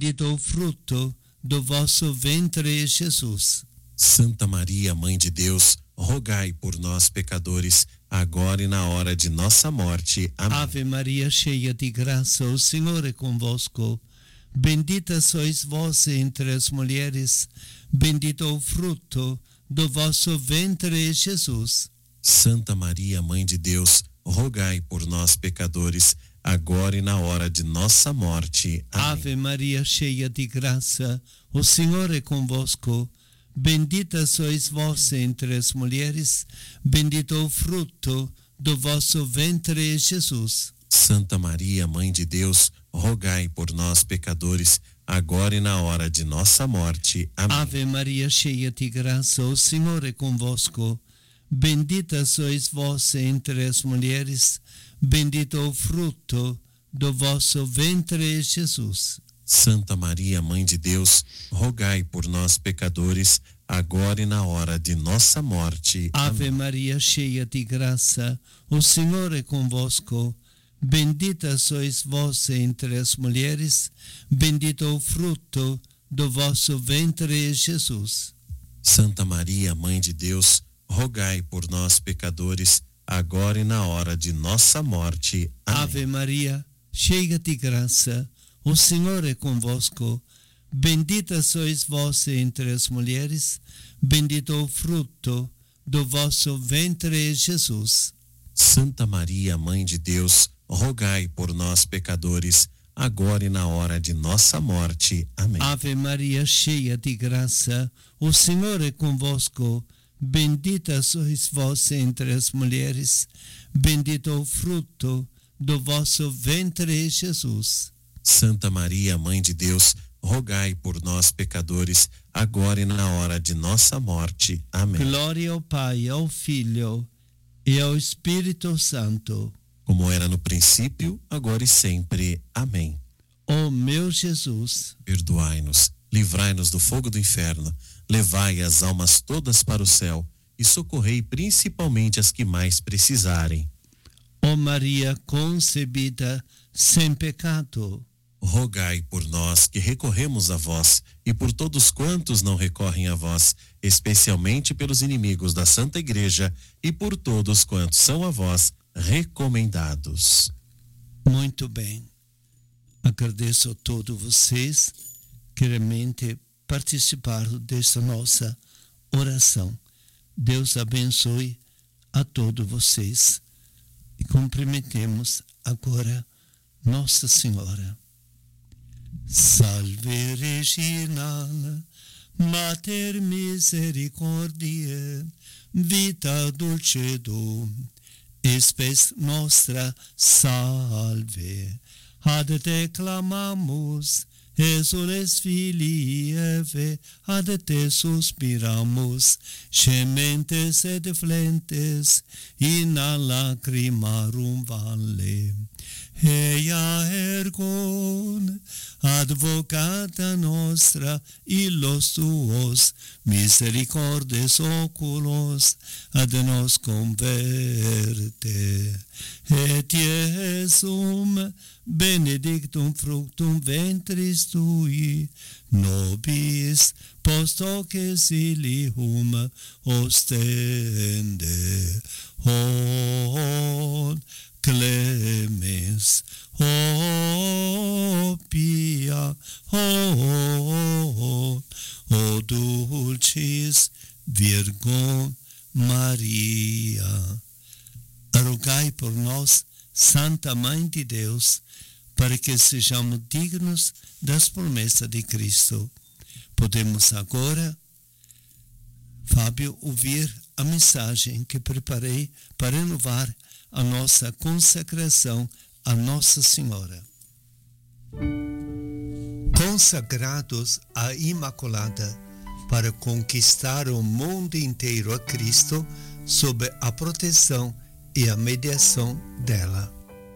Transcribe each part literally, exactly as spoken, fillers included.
bendito o fruto do vosso ventre, Jesus. Santa Maria, Mãe de Deus, rogai por nós, pecadores, agora e na hora de nossa morte. Amém. Ave Maria, cheia de graça, o Senhor é convosco. Bendita sois vós entre as mulheres, bendito o fruto do vosso ventre, Jesus. Santa Maria, Mãe de Deus, rogai por nós, pecadores, agora e na hora de nossa morte. Amém. Ave Maria, cheia de graça, o Senhor é convosco. Bendita sois vós entre as mulheres, bendito o fruto do vosso ventre, Jesus. Santa Maria, Mãe de Deus, rogai por nós, pecadores, agora e na hora de nossa morte. Amém. Ave Maria, cheia de graça, o Senhor é convosco. Bendita sois vós entre as mulheres, bendito o fruto do vosso ventre, Jesus. Santa Maria, Mãe de Deus, rogai por nós, pecadores, agora e na hora de nossa morte. Ave Amém. Maria, cheia de graça, o Senhor é convosco. Bendita sois vós entre as mulheres, bendito o fruto do vosso ventre, Jesus. Santa Maria, Mãe de Deus, rogai por nós, pecadores, agora e na hora de nossa morte. Amém. Ave Maria, cheia de graça, o Senhor é convosco. Bendita sois vós entre as mulheres, bendito o fruto do vosso ventre, Jesus. Santa Maria, Mãe de Deus, rogai por nós, pecadores, agora e na hora de nossa morte. Amém. Ave Maria, cheia de graça, o Senhor é convosco. Bendita sois vós entre as mulheres, bendito o fruto do vosso ventre, Jesus. Santa Maria, Mãe de Deus, rogai por nós, pecadores, agora e na hora de nossa morte. Amém. Glória ao Pai, ao Filho e ao Espírito Santo, como era no princípio, agora e sempre. Amém. ó meu Jesus, perdoai-nos, livrai-nos do fogo do inferno, levai as almas todas para o céu e socorrei principalmente as que mais precisarem. ó Maria concebida sem pecado, rogai por nós que recorremos a vós e por todos quantos não recorrem a vós, especialmente pelos inimigos da Santa Igreja e por todos quantos são a vós recomendados. Muito bem. Agradeço a todos vocês que realmente participaram desta nossa oração. Deus abençoe a todos vocês. E cumprimentemos agora Nossa Senhora. Salve Regina, Mater Misericordiae, vita dulcedo, spes nostra salve. Ad te clamamus, exules filii Eve, ad te suspiramus, gementes et flentes, in a lacrimarum vale. Eia ergon, advocata nostra, illos tuos, misericordes oculos, ad nos converte. Et Iesum, benedictum fructum ventris tui, nobis post hoc exilium ostende. O clemens, o pia, o, o dulcis Virgo Maria. Rogai por nós, Santa Mãe de Deus, para que sejamos dignos das promessas de Cristo. Podemos agora, Fábio, ouvir a mensagem que preparei para renovar a nossa consagração a Nossa Senhora. Consagrados à Imaculada para conquistar o mundo inteiro a Cristo sob a proteção e a mediação dela.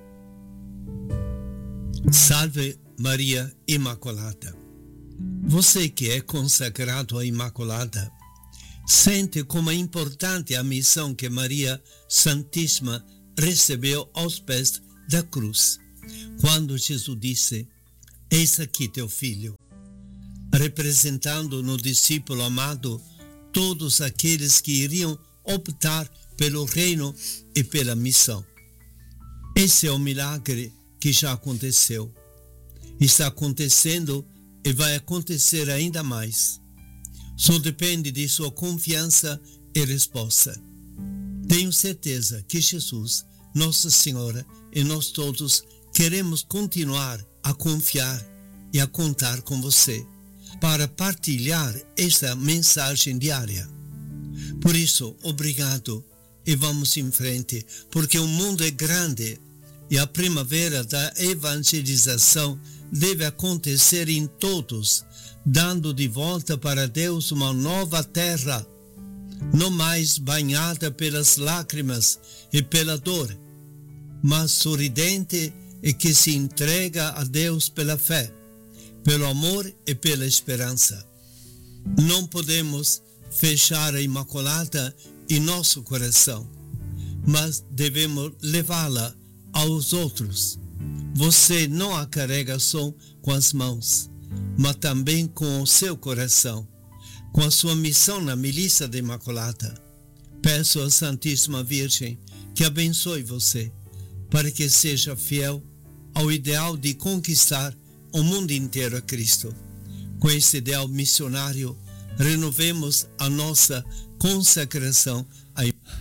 Salve Maria Imaculada. Você que é consagrado à Imaculada, sente como é importante a missão que Maria Santíssima recebeu aos pés da cruz. Quando Jesus disse: Eis aqui teu filho, representando no discípulo amado todos aqueles que iriam optar pelo reino e pela missão. Esse é o milagre que já aconteceu, está acontecendo e vai acontecer ainda mais. Só depende de sua confiança e resposta. Tenho certeza que Jesus, Nossa Senhora e nós todos queremos continuar a confiar e a contar com você para partilhar esta mensagem diária. Por isso, obrigado e vamos em frente, porque o mundo é grande e a primavera da evangelização deve acontecer em todos, dando de volta para Deus uma nova terra, não mais banhada pelas lágrimas e pela dor, mas sorridente e que se entrega a Deus pela fé, pelo amor e pela esperança. Não podemos fechar a Imaculada em nosso coração, mas devemos levá-la aos outros. Você não a carrega só com as mãos, mas também com o seu coração, com a sua missão na milícia da Imaculada. Peço à Santíssima Virgem que abençoe você, para que seja fiel ao ideal de conquistar o mundo inteiro a Cristo. Com esse ideal missionário, renovemos a nossa consagração à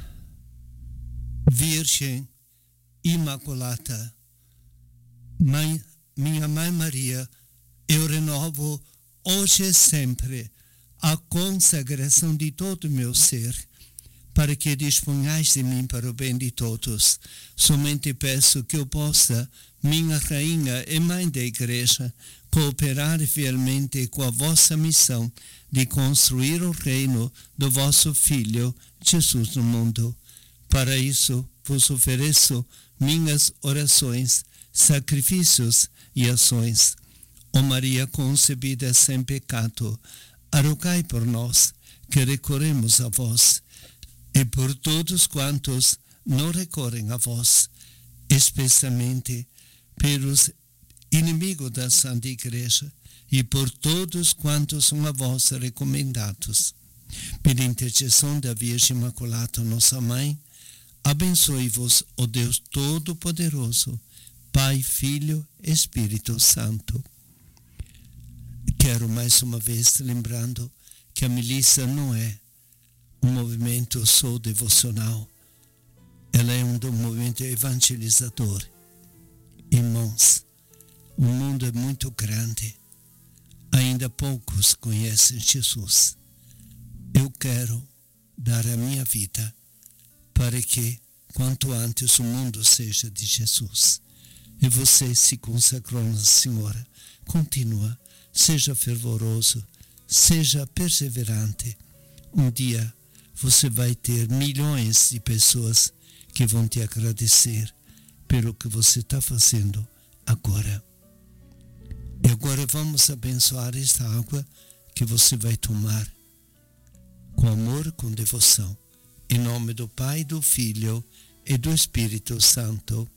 Virgem Imaculada. Mãe, minha Mãe Maria, eu renovo hoje e sempre a consagração de todo o meu ser, para que disponhais de mim para o bem de todos. Somente peço que eu possa, minha Rainha e Mãe da Igreja, cooperar fielmente com a vossa missão de construir o reino do vosso Filho, Jesus, no mundo. Para isso, vos ofereço minhas orações, sacrifícios e ações. Ó Maria concebida sem pecado, rogai por nós, que recorremos a vós, e por todos quantos não recorrem a vós, especialmente pelos inimigos da Santa Igreja e por todos quantos são a vós recomendados. Pela intercessão da Virgem Imaculada, nossa Mãe, abençoe-vos o Deus Todo-Poderoso, Pai, Filho e Espírito Santo. Quero mais uma vez lembrando que a milícia não é um movimento só devocional, ela é um movimento evangelizador. Irmãos, o mundo é muito grande, ainda poucos conhecem Jesus. Eu quero dar a minha vida para que, quanto antes, o mundo seja de Jesus. E você se consagrou na Senhora. Continua, seja fervoroso, seja perseverante. Um dia você vai ter milhões de pessoas que vão te agradecer pelo que você está fazendo agora. E agora vamos abençoar esta água que você vai tomar com amor, com devoção. Em nome do Pai, do Filho e do Espírito Santo.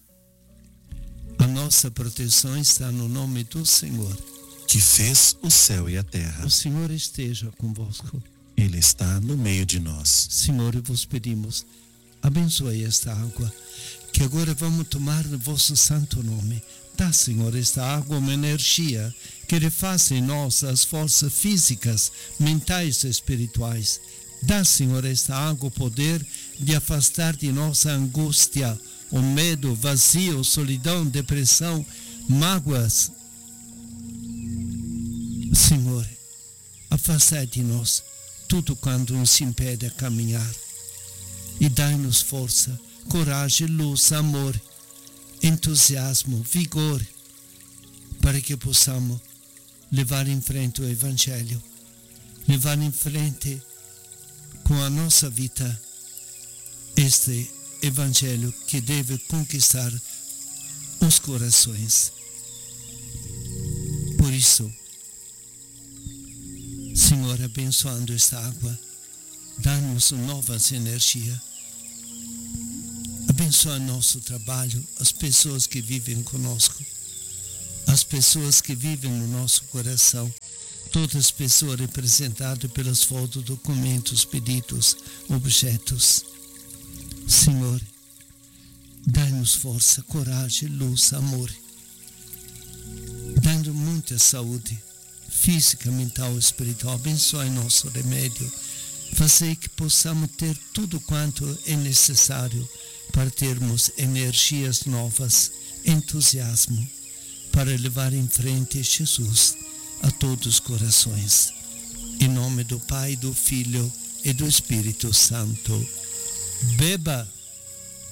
A nossa proteção está no nome do Senhor, que fez o céu e a terra. O Senhor esteja convosco. Ele está no meio de nós. Senhor, vos pedimos, abençoe esta água, que agora vamos tomar no vosso santo nome. Dá, Senhor, esta água uma energia que refaça em nós as forças físicas, mentais e espirituais. Dá, Senhor, esta água o poder de afastar de nós a angústia, o medo, vazio, solidão, depressão, mágoas. Senhor, afastai de nós tudo quanto nos impede a caminhar e dai-nos força, coragem, luz, amor, entusiasmo, vigor, para que possamos levar em frente o Evangelho, levar em frente com a nossa vida este Evangelho que deve conquistar os corações. Por isso, Senhor, abençoando esta água, dá-nos novas energias. Abençoa nosso trabalho, as pessoas que vivem conosco. as pessoas que vivem no nosso coração, todas as pessoas representadas pelas fotos, documentos, pedidos, objetos. Senhor, dai-nos força, coragem, luz, amor, dando muita saúde física, mental, espiritual. Abençoe nosso remédio, fazer que possamos ter tudo quanto é necessário para termos energias novas, entusiasmo, para levar em frente Jesus a todos os corações. Em nome do Pai, do Filho e do Espírito Santo. Beba!